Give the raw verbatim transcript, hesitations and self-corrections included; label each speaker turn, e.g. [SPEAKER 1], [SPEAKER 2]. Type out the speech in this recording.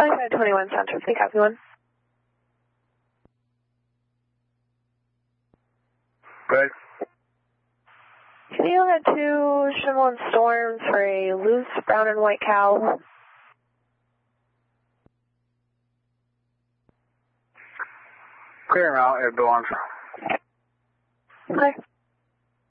[SPEAKER 1] twenty-five twenty-one, Center, three, copy one.
[SPEAKER 2] Good.
[SPEAKER 1] Can you head to Schimmel and Storms for a loose brown and white cow?
[SPEAKER 2] Clear out, it belongs.
[SPEAKER 1] Okay.